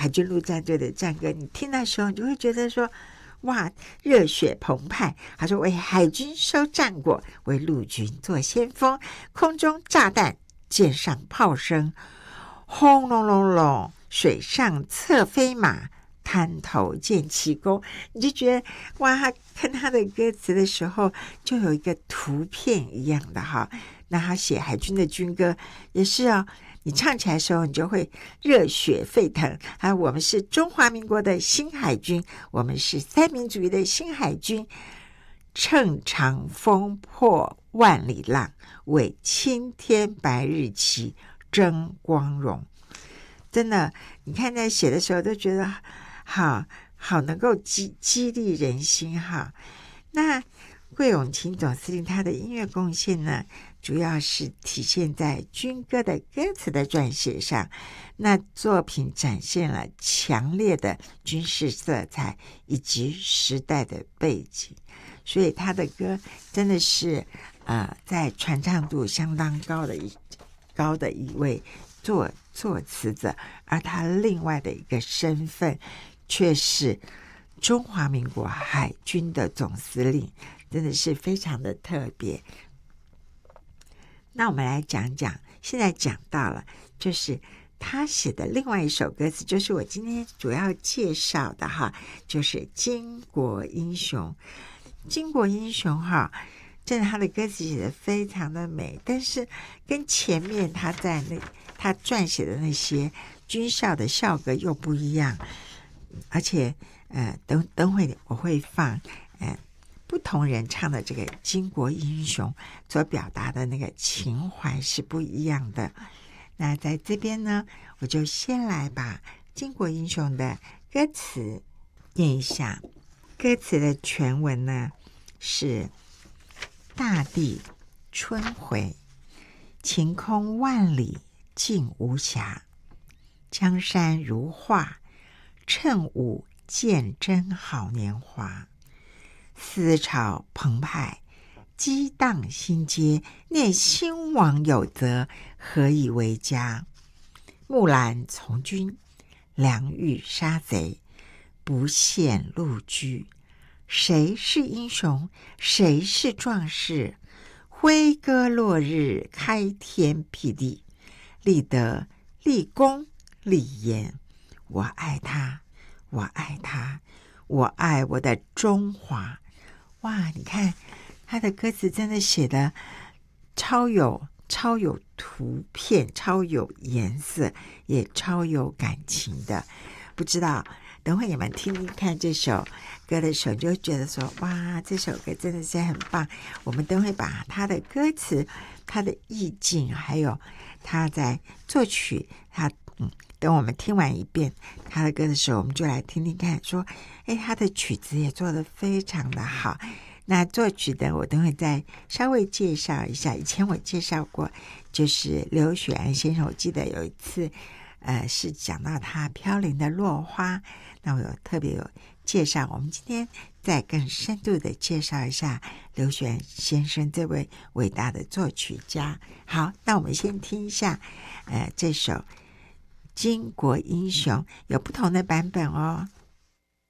海军陆战队的战歌，你听的时候，你就会觉得说，哇，热血澎湃。他说：“为海军收战果，为陆军做先锋。空中炸弹，舰上炮声，轰隆隆隆，水上策飞马。”滩头见奇功，你就觉得哇，他看他的歌词的时候，就有一个图片一样的哈。那他写海军的军歌也是啊，你唱起来的时候，你就会热血沸腾啊！我们是中华民国的新海军，我们是三民主义的新海军，乘长风破万里浪，为青天白日旗争光荣。真的，你看在写的时候都觉得好能够激励人心哈。那桂永清总司令他的音乐贡献呢，主要是体现在军歌的歌词的撰写上。那作品展现了强烈的军事色彩以及时代的背景，所以他的歌真的是在传唱度相当高的一位作词者，而他另外的一个身份却是中华民国海军的总司令，真的是非常的特别。那我们来讲讲，现在讲到了就是他写的另外一首歌词，就是我今天主要介绍的哈，就是《巾帼英雄》。巾帼英雄哈，真的他的歌词写的非常的美，但是跟前面他撰写的那些军校的校歌又不一样，而且等会我会放不同人唱的这个巾帼英雄所表达的那个情怀是不一样的。那在这边呢，我就先来把巾帼英雄的歌词念一下。歌词的全文呢是：大地春回，晴空万里尽无瑕，江山如画，趁舞见真好年华。思潮澎湃，激荡心阶，念兴亡有责，何以为家？木兰从军，良玉杀贼，不羡陆居。谁是英雄？谁是壮士？挥戈落日，开天辟地，立德立功立言。我爱他，我爱他，我爱我的中华。哇，你看他的歌词真的写的超有图片，超有颜色，也超有感情的。不知道等会你们听听看这首歌的时候，就会觉得说，哇，这首歌真的是很棒。我们等会把他的歌词、他的意境，还有他在作曲，等我们听完一遍他的歌的时候，我们就来听听看，说，他的曲子也做得非常的好。那作曲的我等会再稍微介绍一下，以前我介绍过，就是刘雪安先生，我记得有一次是讲到他飘零的落花，那我特别有介绍。我们今天再更深度的介绍一下刘雪安先生这位伟大的作曲家。好，那我们先听一下这首巾帼英雄，有不同的版本哦。